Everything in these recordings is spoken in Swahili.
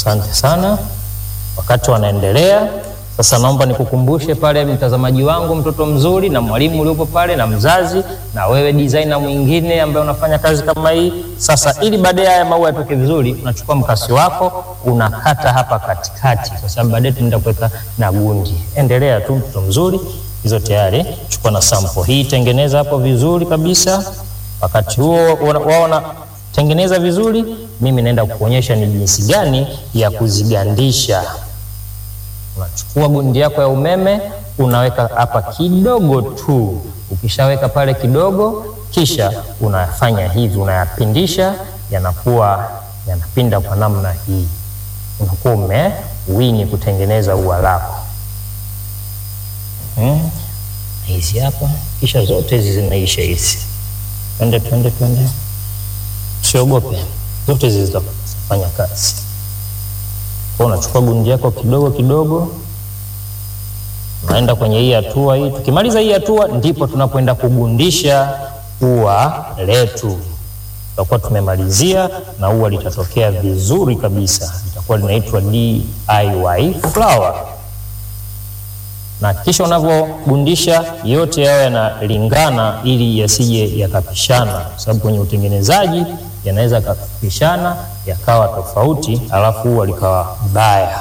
Asante sana. Wakati wanaendelea, sasa naomba nikukumbushe pale mtazamaji wangu, mtoto mzuri na mwalimu uliopo pale na mzazi na wewe designer mwingine ambaye unafanya kazi kama hii. Sasa ili baadaye haya maua yatoke vizuri, unachukua mkasi wako unakata hapa katikati, kwa sababu baadaye tunaenda kuweka na gundi. Endelea tu mtoto mzuri, hizo tayari. Chukua na sample hii, tengeneza hapo vizuri kabisa. Wakati huo waona tengeneza vizuri, mimi naenda kukuonyesha ni jinsi gani ya kuzigandisha. Unachukua gundi yako ya umeme, unaweka hapa kidogo tu. Ukishaweka pale kidogo, kisha unafanya hivi, unayapindisha, yanakuwa yanapinda kwa namna hii. Unakuwa umewini kutengeneza ua lako. Hizi hapa, kisha zote hizi zinaisha hizi. Twende. Usiogope, zote hizi zitafanya kazi. Kwa unachukua gundi yako kidogo, unaenda kwenye hii hatua hii. Tukimaliza hii hatua, ndipo tunapoenda kugundisha ua letu. Tutakuwa tumemalizia na ua litatokea vizuri kabisa. Litakuwa linaitwa DIY flower. Na kisha unavyogundisha yote yao yanalingana, ili yasije yakapishana, sababu kwenye utengenezaji yanaweza kapishana yakawa tofauti, alafu huwa likawa mbaya.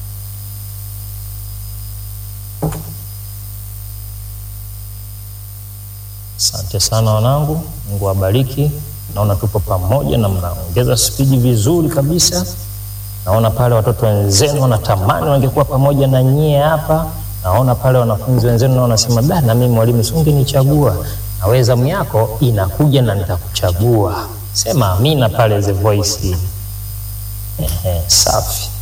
Asante sana wanangu, Mungu awabariki. Naona tupo pamoja na mnaongeza spidi vizuri kabisa. Naona pale watoto wenzenu wanatamani wangekuwa pamoja na nyie hapa. Naona pale wanafunzi wenzenu wanasema, na mimi mwalimu singenichagua. Na wewe zamu yako inakuja na nitakuchagua. Sema amina pale The Voice. Safi.